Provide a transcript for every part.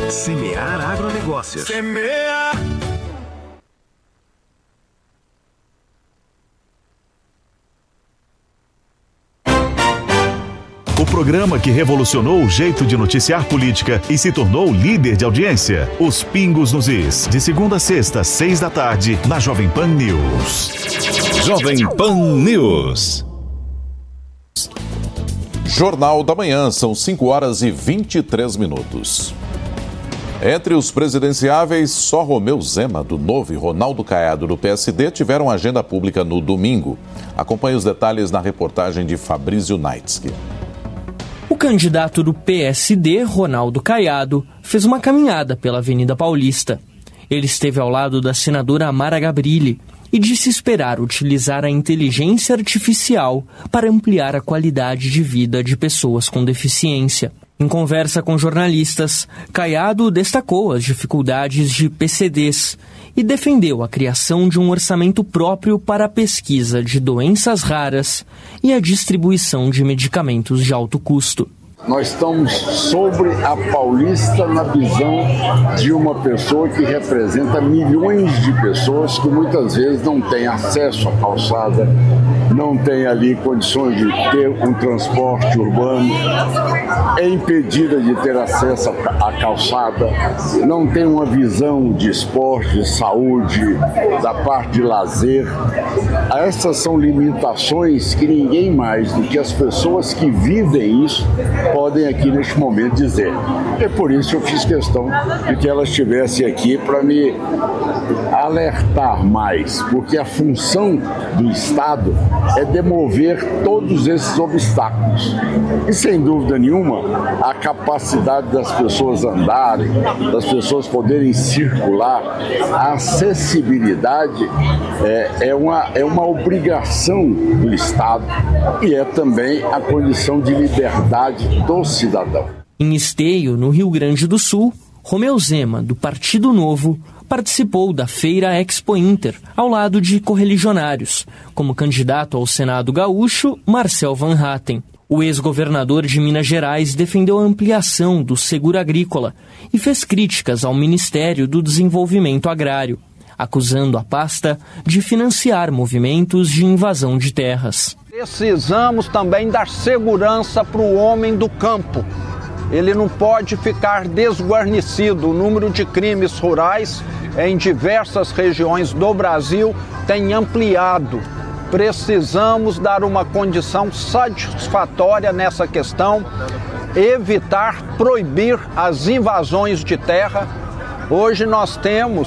Semear Agronegócios. Semear. O programa que revolucionou o jeito de noticiar política e se tornou líder de audiência. Os Pingos nos Is, de segunda a sexta, 6 da tarde, na Jovem Pan News. Jovem Pan News. Jornal da Manhã, são 5h23. Entre os presidenciáveis, só Romeu Zema, do Novo, e Ronaldo Caiado, do PSD, tiveram agenda pública no domingo. Acompanhe os detalhes na reportagem de Fabrício Naitsky. O candidato do PSD, Ronaldo Caiado, fez uma caminhada pela Avenida Paulista. Ele esteve ao lado da senadora Amara Gabrilli e disse esperar utilizar a inteligência artificial para ampliar a qualidade de vida de pessoas com deficiência. Em conversa com jornalistas, Caiado destacou as dificuldades de PCDs e defendeu a criação de um orçamento próprio para a pesquisa de doenças raras e a distribuição de medicamentos de alto custo. Nós estamos sobre a Paulista na visão de uma pessoa que representa milhões de pessoas que muitas vezes não têm acesso à calçada, não têm ali condições de ter um transporte urbano, é impedida de ter acesso à calçada, não tem uma visão de esporte, de saúde, da parte de lazer. Essas são limitações que ninguém mais do que as pessoas que vivem isso podem aqui neste momento dizer. É por isso que eu fiz questão de que ela estivesse aqui para me alertar mais, porque a função do Estado é demover todos esses obstáculos. E sem dúvida nenhuma, a capacidade das pessoas andarem, das pessoas poderem circular, a acessibilidade é uma obrigação do Estado e é também a condição de liberdade do cidadão. Em Esteio, no Rio Grande do Sul, Romeu Zema, do Partido Novo, participou da Feira Expo Inter, ao lado de correligionários, como candidato ao Senado gaúcho, Marcel Van Hatten. O ex-governador de Minas Gerais defendeu a ampliação do seguro agrícola e fez críticas ao Ministério do Desenvolvimento Agrário, acusando a pasta de financiar movimentos de invasão de terras. Precisamos também dar segurança para o homem do campo. Ele não pode ficar desguarnecido. O número de crimes rurais em diversas regiões do Brasil tem ampliado. Precisamos dar uma condição satisfatória nessa questão, evitar, proibir as invasões de terra. Hoje nós temos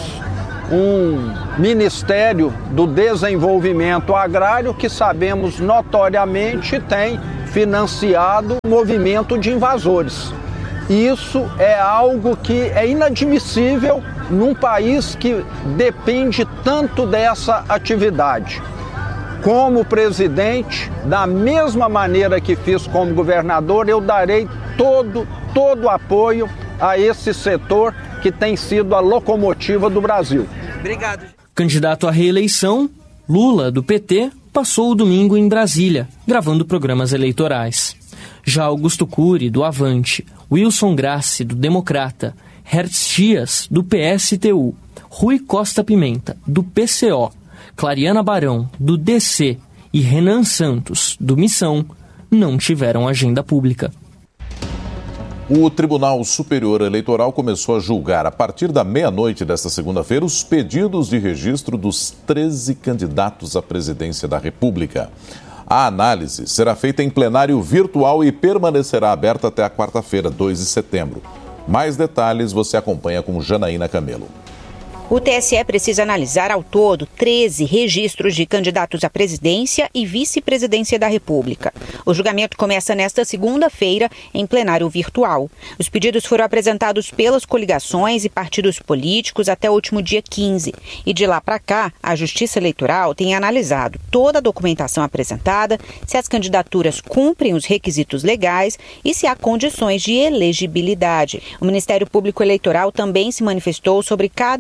um Ministério do Desenvolvimento Agrário que sabemos notoriamente tem financiado o movimento de invasores. Isso é algo que é inadmissível num país que depende tanto dessa atividade. Como presidente, da mesma maneira que fiz como governador, eu darei todo o apoio a esse setor que tem sido a locomotiva do Brasil. Obrigado. Candidato à reeleição, Lula, do PT, passou o domingo em Brasília, gravando programas eleitorais. Já Augusto Cury, do Avante, Wilson Grassi, do Democrata, Hertz Dias, do PSTU, Rui Costa Pimenta, do PCO, Clariana Barão, do DC e Renan Santos, do Missão, não tiveram agenda pública. O Tribunal Superior Eleitoral começou a julgar, a partir da meia-noite desta segunda-feira, os pedidos de registro dos 13 candidatos à presidência da República. A análise será feita em plenário virtual e permanecerá aberta até a quarta-feira, 2 de setembro. Mais detalhes você acompanha com Janaína Camelo. O TSE precisa analisar ao todo 13 registros de candidatos à presidência e vice-presidência da República. O julgamento começa nesta segunda-feira em plenário virtual. Os pedidos foram apresentados pelas coligações e partidos políticos até o último dia 15. E de lá para cá, a Justiça Eleitoral tem analisado toda a documentação apresentada, se as candidaturas cumprem os requisitos legais e se há condições de elegibilidade. O Ministério Público Eleitoral também se manifestou sobre cada um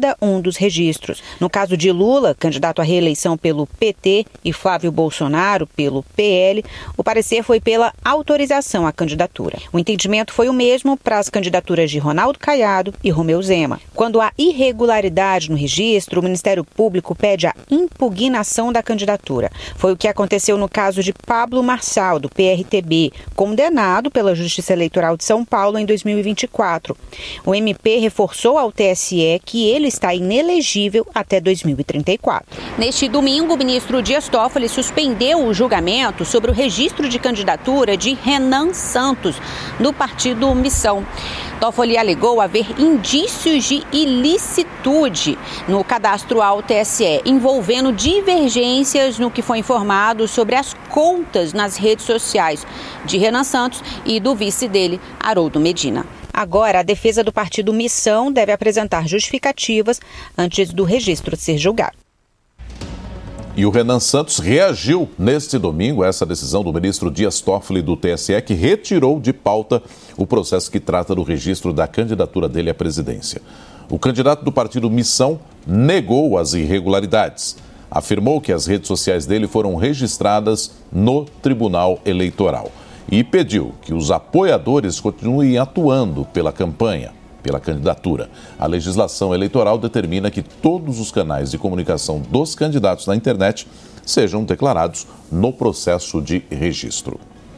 dos registros. No caso de Lula, candidato à reeleição pelo PT, e Flávio Bolsonaro pelo PL, o parecer foi pela autorização à candidatura. O entendimento foi o mesmo para as candidaturas de Ronaldo Caiado e Romeu Zema. Quando há irregularidade no registro, o Ministério Público pede a impugnação da candidatura. Foi o que aconteceu no caso de Pablo Marçal, do PRTB, condenado pela Justiça Eleitoral de São Paulo em 2024. O MP reforçou ao TSE que ele está inelegível até 2034. Neste domingo, o ministro Dias Toffoli suspendeu o julgamento sobre o registro de candidatura de Renan Santos, do partido Missão. Toffoli alegou haver indícios de ilicitude no cadastro ao TSE, envolvendo divergências no que foi informado sobre as contas nas redes sociais de Renan Santos e do vice dele, Haroldo Medina. Agora, a defesa do partido Missão deve apresentar justificativas antes do registro ser julgado. E o Renan Santos reagiu neste domingo a essa decisão do ministro Dias Toffoli do TSE, que retirou de pauta o processo que trata do registro da candidatura dele à presidência. O candidato do partido Missão negou as irregularidades. Afirmou que as redes sociais dele foram registradas no Tribunal Eleitoral e pediu que os apoiadores continuem atuando pela campanha, pela candidatura. A legislação eleitoral determina que todos os canais de comunicação dos candidatos na internet sejam declarados no processo de registro.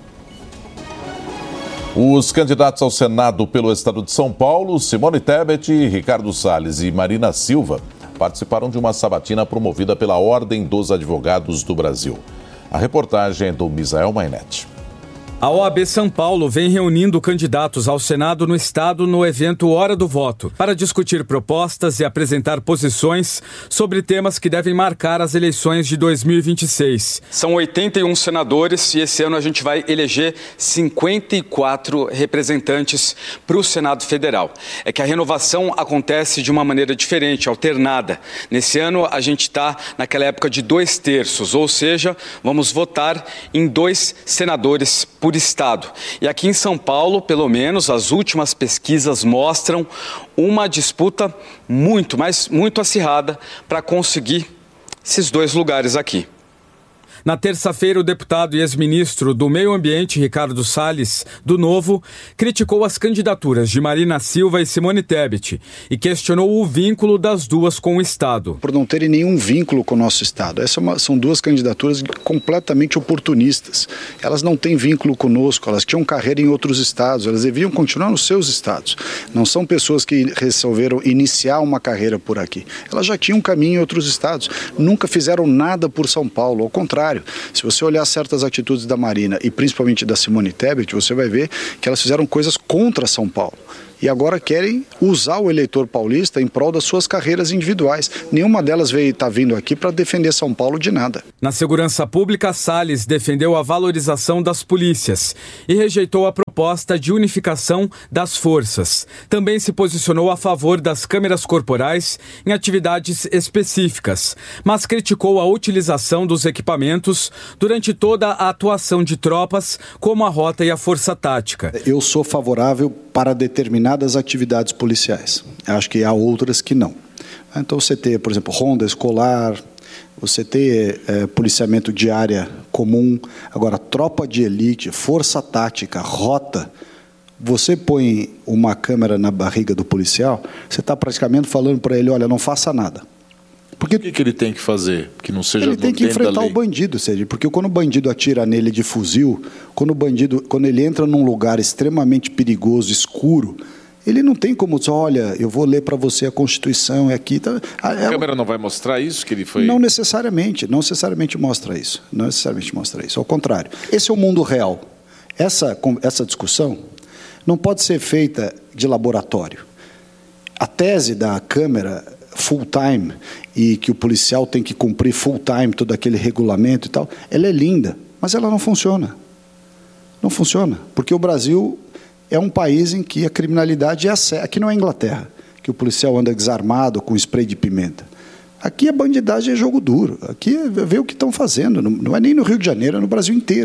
Os candidatos ao Senado pelo Estado de São Paulo, Simone Tebet, Ricardo Salles e Marina Silva, participaram de uma sabatina promovida pela Ordem dos Advogados do Brasil. A reportagem é do Misael Mainete. A OAB São Paulo vem reunindo candidatos ao Senado no estado no evento Hora do Voto, para discutir propostas e apresentar posições sobre temas que devem marcar as eleições de 2026. São 81 senadores e esse ano a gente vai eleger 54 representantes para o Senado Federal. É que a renovação acontece de uma maneira diferente, alternada. Nesse ano a gente está naquela época de 2/3, ou seja, vamos votar em 2 senadores por estado. E aqui em São Paulo, pelo menos, as últimas pesquisas mostram uma disputa muito acirrada para conseguir esses 2 lugares aqui. Na terça-feira, o deputado e ex-ministro do Meio Ambiente, Ricardo Salles, do Novo, criticou as candidaturas de Marina Silva e Simone Tebet e questionou o vínculo das duas com o Estado. Por não terem nenhum vínculo com o nosso Estado. São 2 candidaturas completamente oportunistas. Elas não têm vínculo conosco, elas tinham carreira em outros estados, elas deviam continuar nos seus estados. Não são pessoas que resolveram iniciar uma carreira por aqui. Elas já tinham caminho em outros estados. Nunca fizeram nada por São Paulo, ao contrário. Se você olhar certas atitudes da Marina e principalmente da Simone Tebet, você vai ver que elas fizeram coisas contra São Paulo. E agora querem usar o eleitor paulista em prol das suas carreiras individuais. Nenhuma delas está vindo aqui para defender São Paulo de nada. Na segurança pública, Salles defendeu a valorização das polícias e rejeitou a proposta de unificação das forças. Também se posicionou a favor das câmeras corporais em atividades específicas, mas criticou a utilização dos equipamentos durante toda a atuação de tropas, como a rota e a força tática. Eu sou favorável para determinadas atividades policiais. Acho que há outras que não. Então você ter, por exemplo, ronda escolar, você ter policiamento de área comum, agora tropa de elite, força tática, rota. Você põe uma câmera na barriga do policial, você está praticamente falando para ele, olha, não faça nada. Porque o que ele tem que fazer? Que não seja ele tem que enfrentar o bandido, Sérgio, porque quando o bandido atira nele de fuzil, quando ele entra num lugar extremamente perigoso, escuro, ele não tem como dizer, olha, eu vou ler para você a Constituição, é aqui. Tá. A câmera não vai mostrar isso que ele foi? Não necessariamente mostra isso. Não necessariamente mostra isso. Ao contrário, esse é o mundo real. Essa discussão não pode ser feita de laboratório. A tese da câmera full-time e que o policial tem que cumprir full-time todo aquele regulamento e tal, ela é linda, mas ela não funciona. Não funciona, porque o Brasil é um país em que a criminalidade é séria. Aqui não é Inglaterra, que o policial anda desarmado com spray de pimenta. Aqui a bandidagem é jogo duro. Aqui é ver o que estão fazendo. Não é nem no Rio de Janeiro, é no Brasil inteiro.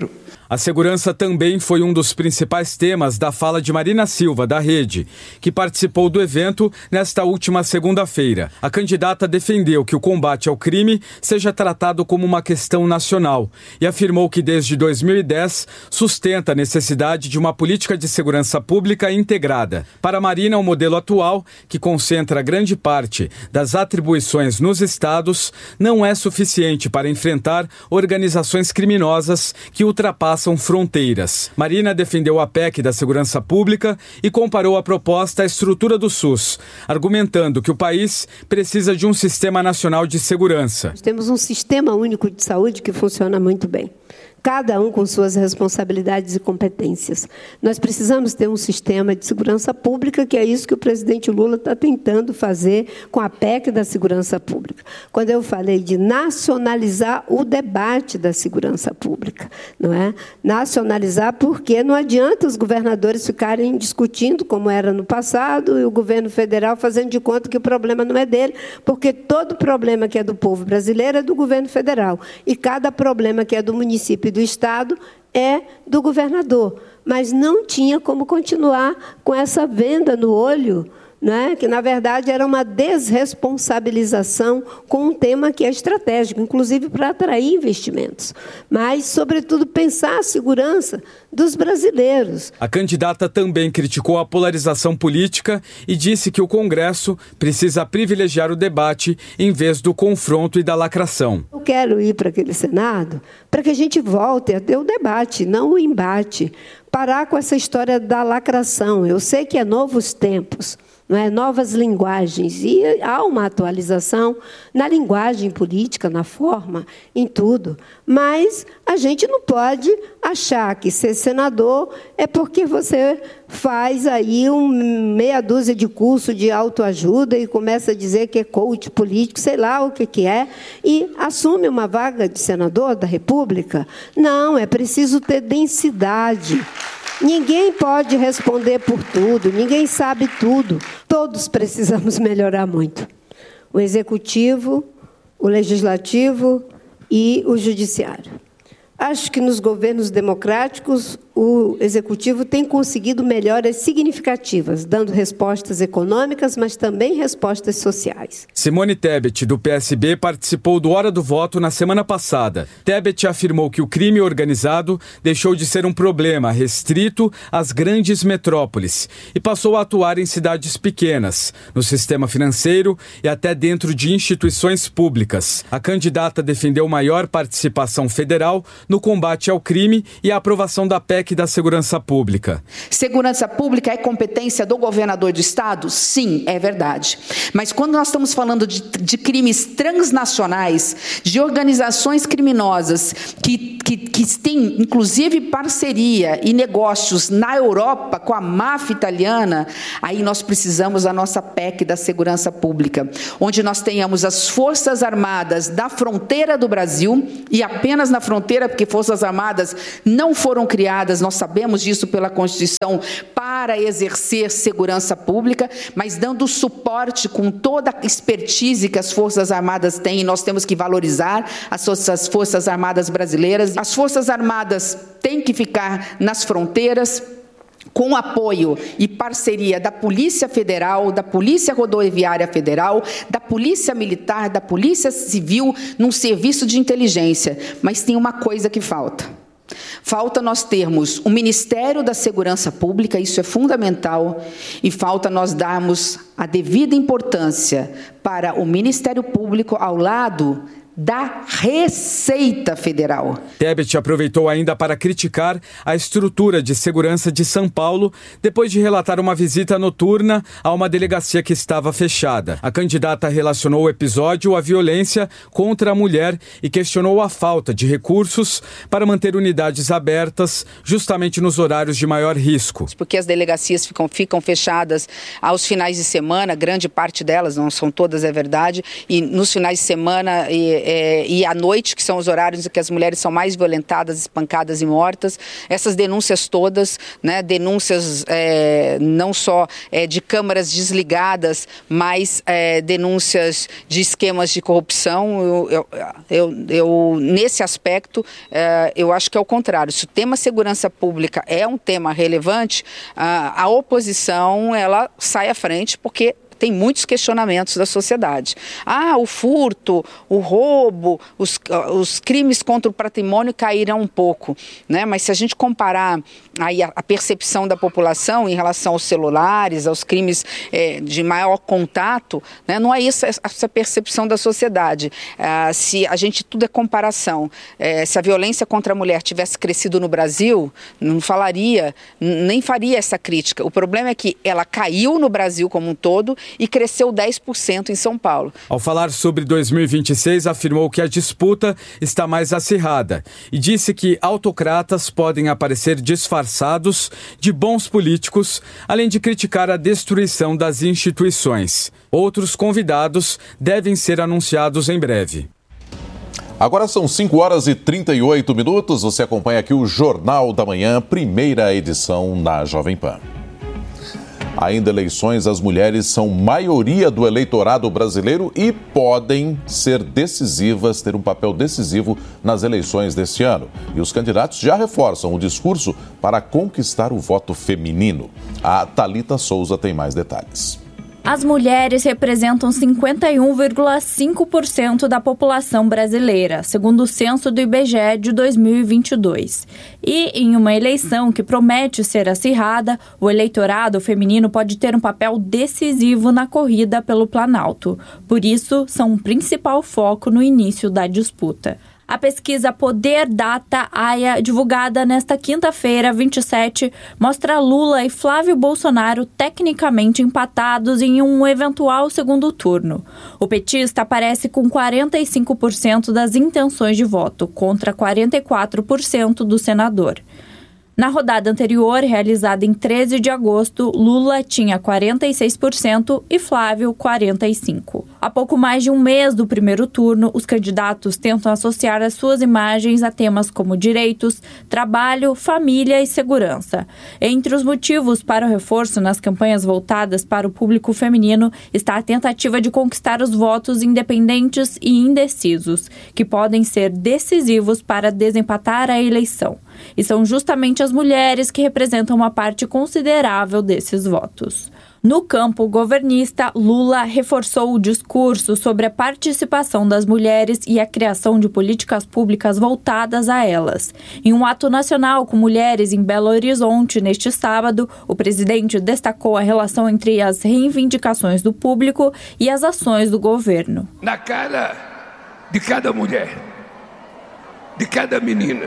A segurança também foi um dos principais temas da fala de Marina Silva, da Rede, que participou do evento nesta última segunda-feira. A candidata defendeu que o combate ao crime seja tratado como uma questão nacional e afirmou que desde 2010 sustenta a necessidade de uma política de segurança pública integrada. Para Marina, o modelo atual, que concentra grande parte das atribuições nos estados, não é suficiente para enfrentar organizações criminosas que ultrapassam fronteiras. Marina defendeu a PEC da segurança pública e comparou a proposta à estrutura do SUS, argumentando que o país precisa de um sistema nacional de segurança. Nós temos um sistema único de saúde que funciona muito bem. Cada um com suas responsabilidades e competências. Nós precisamos ter um sistema de segurança pública, que é isso que o presidente Lula está tentando fazer com a PEC da segurança pública. Quando eu falei de nacionalizar o debate da segurança pública, não é? Nacionalizar porque não adianta os governadores ficarem discutindo, como era no passado, e o governo federal fazendo de conta que o problema não é dele, porque todo problema que é do povo brasileiro é do governo federal, e cada problema que é do município do Estado é do governador, mas não tinha como continuar com essa venda no olho, né? Que, na verdade, era uma desresponsabilização com um tema que é estratégico, inclusive para atrair investimentos, mas, sobretudo, pensar a segurança dos brasileiros. A candidata também criticou a polarização política e disse que o Congresso precisa privilegiar o debate em vez do confronto e da lacração. Eu quero ir para aquele Senado para que a gente volte a ter o debate, não o embate. Parar com essa história da lacração. Eu sei que é novos tempos, não é? Novas linguagens, e há uma atualização na linguagem política, na forma, em tudo. Mas a gente não pode achar que ser senador é porque você faz aí meia dúzia de curso de autoajuda e começa a dizer que é coach político, sei lá o que é, e assume uma vaga de senador da República. Não, é preciso ter densidade. Ninguém pode responder por tudo, ninguém sabe tudo. Todos precisamos melhorar muito. O Executivo, o Legislativo e o Judiciário. Acho que nos governos democráticos o Executivo tem conseguido melhoras significativas, dando respostas econômicas, mas também respostas sociais. Simone Tebet, do PSB, participou do Hora do Voto na semana passada. Tebet afirmou que o crime organizado deixou de ser um problema restrito às grandes metrópoles e passou a atuar em cidades pequenas, no sistema financeiro e até dentro de instituições públicas. A candidata defendeu maior participação federal no combate ao crime e a aprovação da PEC da segurança pública. Segurança pública é competência do governador do estado? Sim, é verdade. Mas quando nós estamos falando de crimes transnacionais, de organizações criminosas que têm, inclusive, parceria e negócios na Europa com a máfia italiana, aí nós precisamos da nossa PEC da segurança pública, onde nós tenhamos as Forças Armadas da fronteira do Brasil, e apenas na fronteira, porque Forças Armadas não foram criadas, nós sabemos disso pela Constituição, para exercer segurança pública, mas dando suporte com toda a expertise que as Forças Armadas têm, e nós temos que valorizar as Forças Armadas brasileiras. As Forças Armadas têm que ficar nas fronteiras, com apoio e parceria da Polícia Federal, da Polícia Rodoviária Federal, da Polícia Militar, da Polícia Civil, num serviço de inteligência. Mas tem uma coisa que falta. Falta nós termos o Ministério da Segurança Pública, isso é fundamental, e falta nós darmos a devida importância para o Ministério Público ao lado da Receita Federal. Tebet aproveitou ainda para criticar a estrutura de segurança de São Paulo depois de relatar uma visita noturna a uma delegacia que estava fechada. A candidata relacionou o episódio à violência contra a mulher e questionou a falta de recursos para manter unidades abertas justamente nos horários de maior risco. Porque as delegacias ficam fechadas aos finais de semana, grande parte delas, não são todas, é verdade, e nos finais de semana e à noite, que são os horários em que as mulheres são mais violentadas, espancadas e mortas. Essas denúncias todas, né, denúncias não só de câmaras desligadas, mas denúncias de esquemas de corrupção. Eu nesse aspecto, eu acho que é o contrário. Se o tema segurança pública é um tema relevante, a oposição ela sai à frente porque tem muitos questionamentos da sociedade. O furto, o roubo, os crimes contra o patrimônio caíram um pouco, né? Mas se a gente comparar aí a percepção da população em relação aos celulares, aos crimes de maior contato, né? Não é isso essa percepção da sociedade. Se a gente, tudo é comparação. Se a violência contra a mulher tivesse crescido no Brasil, não falaria, nem faria essa crítica. O problema é que ela caiu no Brasil como um todo e cresceu 10% em São Paulo. Ao falar sobre 2026, afirmou que a disputa está mais acirrada e disse que autocratas podem aparecer disfarçados de bons políticos, além de criticar a destruição das instituições. Outros convidados devem ser anunciados em breve. Agora são 5h38. Você acompanha aqui o Jornal da Manhã, primeira edição na Jovem Pan. Ainda eleições, as mulheres são maioria do eleitorado brasileiro e podem ser decisivas, ter um papel decisivo nas eleições deste ano. E os candidatos já reforçam o discurso para conquistar o voto feminino. A Thalita Souza tem mais detalhes. As mulheres representam 51,5% da população brasileira, segundo o censo do IBGE de 2022. E, em uma eleição que promete ser acirrada, o eleitorado feminino pode ter um papel decisivo na corrida pelo Planalto. Por isso, são um principal foco no início da disputa. A pesquisa Poder Data AIA, divulgada nesta quinta-feira, 27, mostra Lula e Flávio Bolsonaro tecnicamente empatados em um eventual segundo turno. O petista aparece com 45% das intenções de voto, contra 44% do senador. Na rodada anterior, realizada em 13 de agosto, Lula tinha 46% e Flávio 45%. Há pouco mais de um mês do primeiro turno, os candidatos tentam associar as suas imagens a temas como direitos, trabalho, família e segurança. Entre os motivos para o reforço nas campanhas voltadas para o público feminino está a tentativa de conquistar os votos independentes e indecisos, que podem ser decisivos para desempatar a eleição. E são justamente as mulheres que representam uma parte considerável desses votos. No campo governista, Lula reforçou o discurso sobre a participação das mulheres e a criação de políticas públicas voltadas a elas. Em um ato nacional com mulheres em Belo Horizonte neste sábado, o presidente destacou a relação entre as reivindicações do público e as ações do governo. Na cara de cada mulher, de cada menina,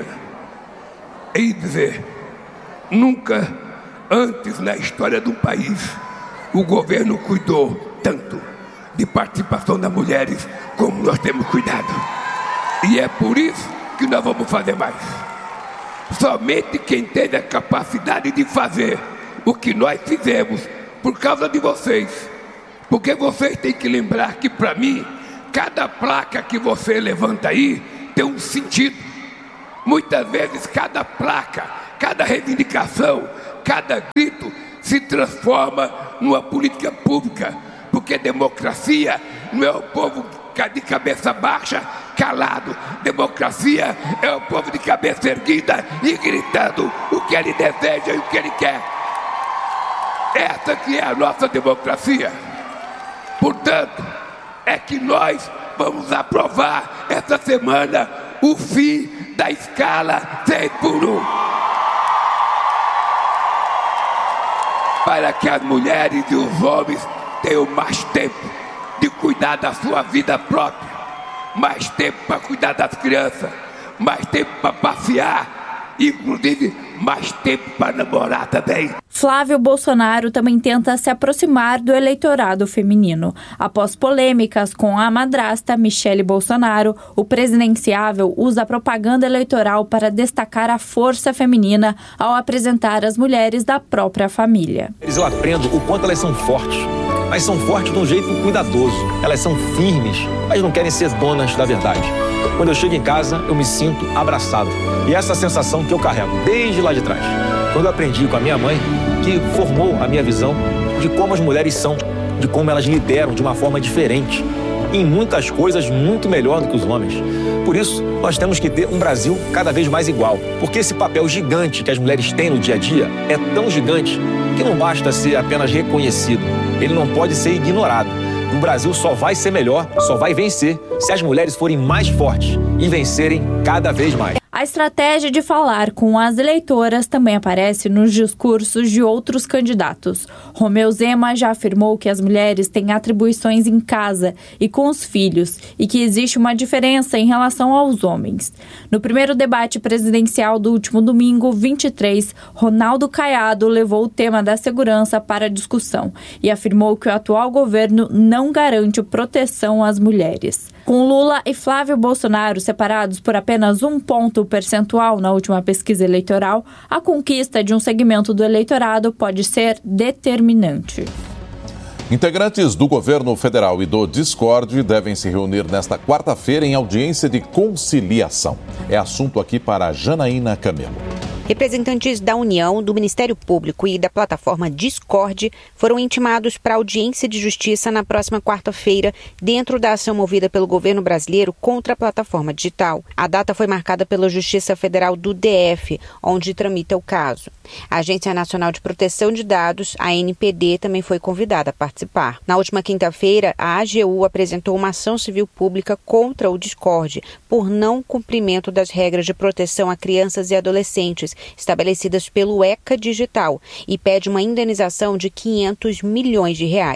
e dizer, nunca antes na história do país o governo cuidou tanto de participação das mulheres como nós temos cuidado. E é por isso que nós vamos fazer mais. Somente quem teve a capacidade de fazer o que nós fizemos por causa de vocês. Porque vocês têm que lembrar que, para mim, cada placa que você levanta aí tem um sentido. Muitas vezes cada placa, cada reivindicação, cada grito se transforma numa política pública, porque democracia não é o povo de cabeça baixa, calado. Democracia é o povo de cabeça erguida e gritando o que ele deseja e o que ele quer. Essa que é a nossa democracia. Portanto, é que nós vamos aprovar essa semana o fim da escala 6x1. Para que as mulheres e os homens tenham mais tempo de cuidar da sua vida própria, mais tempo para cuidar das crianças, mais tempo para passear, inclusive mais tempo para namorar também. Flávio Bolsonaro também tenta se aproximar do eleitorado feminino. Após polêmicas com a madrasta Michele Bolsonaro, o presidenciável usa a propaganda eleitoral para destacar a força feminina ao apresentar as mulheres da própria família. Eu aprendo o quanto elas são fortes, mas são fortes de um jeito cuidadoso. Elas são firmes, mas não querem ser donas da verdade. Quando eu chego em casa, eu me sinto abraçado. E essa sensação que eu carrego desde lá de trás. Quando eu aprendi com a minha mãe, que formou a minha visão de como as mulheres são, de como elas lideram de uma forma diferente. Em muitas coisas muito melhor do que os homens. Por isso, nós temos que ter um Brasil cada vez mais igual. Porque esse papel gigante que as mulheres têm no dia a dia é tão gigante que não basta ser apenas reconhecido. Ele não pode ser ignorado. O Brasil só vai ser melhor, só vai vencer se as mulheres forem mais fortes e vencerem cada vez mais. A estratégia de falar com as eleitoras também aparece nos discursos de outros candidatos. Romeu Zema já afirmou que as mulheres têm atribuições em casa e com os filhos e que existe uma diferença em relação aos homens. No primeiro debate presidencial do último domingo, 23, Ronaldo Caiado levou o tema da segurança para a discussão e afirmou que o atual governo não garante proteção às mulheres. Com Lula e Flávio Bolsonaro separados por apenas 1 ponto percentual na última pesquisa eleitoral, a conquista de um segmento do eleitorado pode ser determinante. Integrantes do governo federal e do Discord devem se reunir nesta quarta-feira em audiência de conciliação. É assunto aqui para Janaína Camelo. Representantes da União, do Ministério Público e da plataforma Discord foram intimados para audiência de justiça na próxima quarta-feira, dentro da ação movida pelo governo brasileiro contra a plataforma digital. A data foi marcada pela Justiça Federal do DF, onde tramita o caso. A Agência Nacional de Proteção de Dados, a ANPD, também foi convidada a participar. Na última quinta-feira, a AGU apresentou uma ação civil pública contra o Discord por não cumprimento das regras de proteção a crianças e adolescentes estabelecidas pelo ECA Digital e pede uma indenização de R$500 milhões.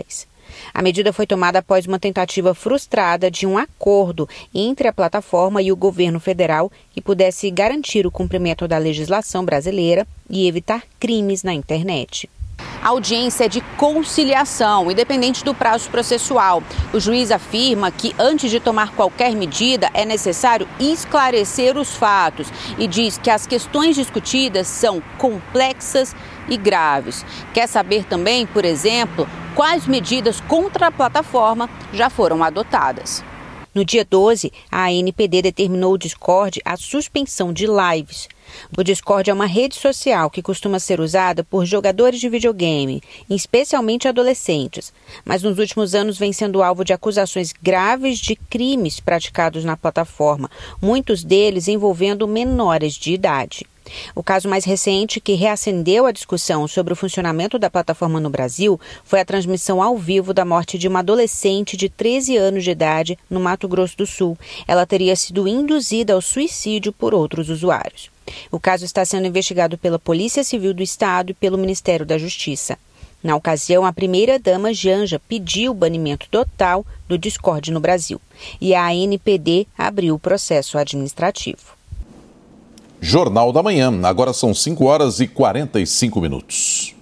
A medida foi tomada após uma tentativa frustrada de um acordo entre a plataforma e o governo federal que pudesse garantir o cumprimento da legislação brasileira e evitar crimes na internet. A audiência é de conciliação, independente do prazo processual. O juiz afirma que, antes de tomar qualquer medida, é necessário esclarecer os fatos e diz que as questões discutidas são complexas e graves. Quer saber também, por exemplo, quais medidas contra a plataforma já foram adotadas. No dia 12, a ANPD determinou ao Discord a suspensão de lives. O Discord é uma rede social que costuma ser usada por jogadores de videogame, especialmente adolescentes, mas nos últimos anos vem sendo alvo de acusações graves de crimes praticados na plataforma, muitos deles envolvendo menores de idade. O caso mais recente que reacendeu a discussão sobre o funcionamento da plataforma no Brasil foi a transmissão ao vivo da morte de uma adolescente de 13 anos de idade no Mato Grosso do Sul. Ela teria sido induzida ao suicídio por outros usuários. O caso está sendo investigado pela Polícia Civil do Estado e pelo Ministério da Justiça. Na ocasião, a primeira-dama Janja pediu o banimento total do Discord no Brasil e a ANPD abriu o processo administrativo. Jornal da Manhã, agora são 5 horas e 45 minutos.